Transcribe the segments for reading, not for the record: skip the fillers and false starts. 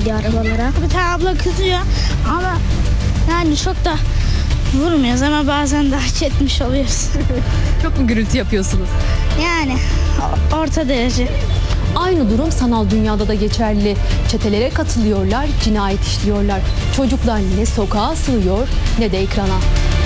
gidiyor arabalara. Bir tane abla kızıyor ama yani çok da vurmuyoruz ama bazen de hak etmiş oluyoruz. Çok mu gürültü yapıyorsunuz? Yani orta derece. Aynı durum sanal dünyada da geçerli. Çetelere katılıyorlar, cinayet işliyorlar. Çocuklar ne sokağa sığıyor ne de ekrana.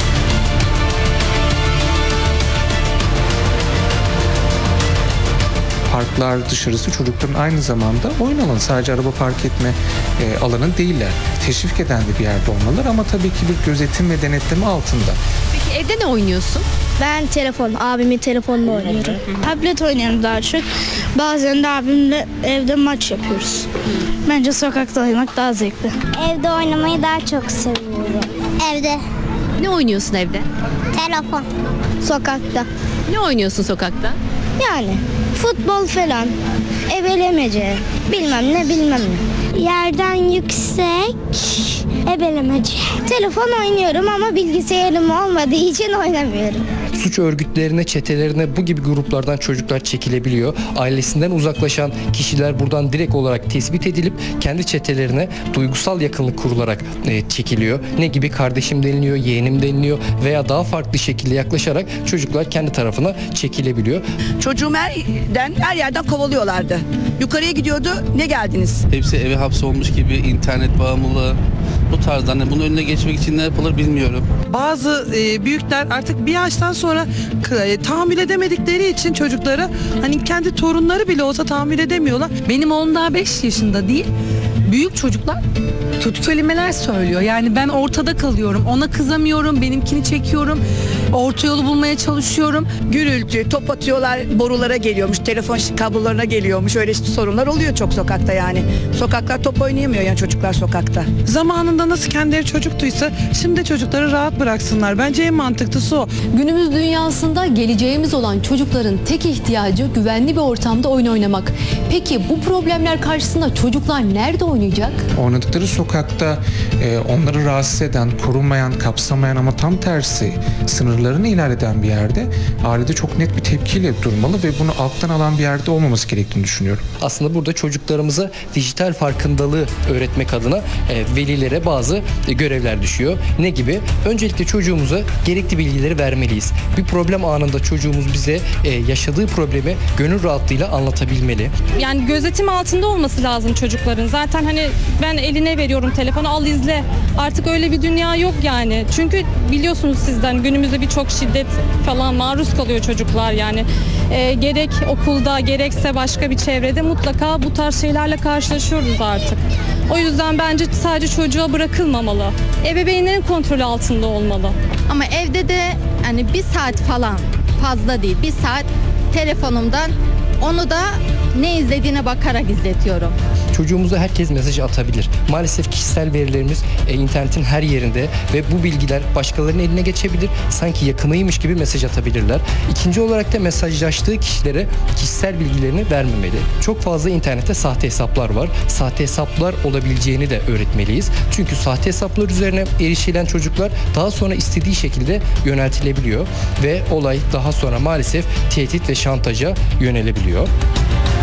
Parklar dışarısı çocukların aynı zamanda oyun alanı. Sadece araba park etme alanı değiller. Teşvik eden de bir yerde olmalılar ama tabii ki bir gözetim ve denetleme altında. Peki evde ne oynuyorsun? Ben abimin telefonla oynuyorum. Tablet oynuyorum daha çok. Bazen de abimle evde maç yapıyoruz. Bence sokakta oynamak daha zevkli. Evde oynamayı daha çok seviyorum. Evde, Ne oynuyorsun evde? telefon, sokakta. Ne oynuyorsun sokakta? Yani futbol falan, ebelemece, bilmem ne. Yerden yüksek, ebelemece. Telefon oynuyorum ama bilgisayarım olmadığı için oynamıyorum. Suç örgütlerine, çetelerine bu gibi gruplardan çocuklar çekilebiliyor. Ailesinden uzaklaşan kişiler buradan direkt olarak tespit edilip kendi çetelerine duygusal yakınlık kurularak çekiliyor. Ne gibi? Kardeşim deniliyor, yeğenim deniliyor veya daha farklı şekilde yaklaşarak çocuklar kendi tarafına çekilebiliyor. Çocuğum her yerden kovalıyorlardı. Yukarıya gidiyordu, ne geldiniz? Hepsi eve hapsolmuş gibi, internet bağımlılığı, bu tarzdan. Yani bunun önüne geçmek için ne yapılır bilmiyorum. Bazı büyükler artık bir yaştan sonra tahammül edemedikleri için çocukları, hani kendi torunları bile olsa tahammül edemiyorlar. Benim oğlum daha 5 yaşında değil. Büyük çocuklar kötü kelimeler söylüyor. Yani ben ortada kalıyorum. Ona kızamıyorum, benimkini çekiyorum. Orta yolu bulmaya çalışıyorum. Gürültü, top atıyorlar, borulara geliyormuş, telefon kablolarına geliyormuş. Öyle sorunlar oluyor çok sokakta yani. Sokaklar top oynayamıyor yani çocuklar sokakta. Zamanında nasıl kendileri çocuktuysa şimdi çocukları rahat bıraksınlar. Bence en mantıklısı o. Günümüz dünyasında geleceğimiz olan çocukların tek ihtiyacı güvenli bir ortamda oyun oynamak. Peki bu problemler karşısında çocuklar nerede oynayacak? Oynadıkları sokakta onları rahatsız eden, korunmayan, kapsamayan ama tam tersi sınırlarını ihlal eden bir yerde ailede çok net bir tepkiyle durmalı ve bunu alttan alan bir yerde olmaması gerektiğini düşünüyorum. Aslında burada çocuklarımıza dijital farkındalığı öğretmek adına velilere bazı görevler düşüyor. Ne gibi? Öncelikle çocuğumuza gerekli bilgileri vermeliyiz. Bir problem anında çocuğumuz bize yaşadığı problemi gönül rahatlığıyla anlatabilmeli. Yani gözetim altında olması lazım çocukların. Zaten hani ben eline veriyorum telefonu, al izle. Artık öyle bir dünya yok yani. Çünkü biliyorsunuz sizden günümüzde birçok şiddet falan maruz kalıyor çocuklar yani. Gerek okulda gerekse başka bir çevrede mutlaka bu tarz şeylerle karşılaşıyoruz artık. O yüzden bence sadece çocuğa bırakılmamalı. Ebeveynlerin kontrolü altında olmalı. Ama evde de hani bir saat falan, fazla değil, bir saat telefonumdan onu da ne izlediğine bakarak izletiyorum. Çocuğumuza herkes mesaj atabilir. Maalesef kişisel verilerimiz internetin her yerinde ve bu bilgiler başkalarının eline geçebilir. Sanki yakınıymış gibi mesaj atabilirler. İkinci olarak da mesajlaştığı kişilere kişisel bilgilerini vermemeli. Çok fazla internette sahte hesaplar var. Sahte hesaplar olabileceğini de öğretmeliyiz. Çünkü sahte hesaplar üzerine erişilen çocuklar daha sonra istediği şekilde yöneltilebiliyor ve olay daha sonra maalesef tehdit ve şantaja yönelebiliyor.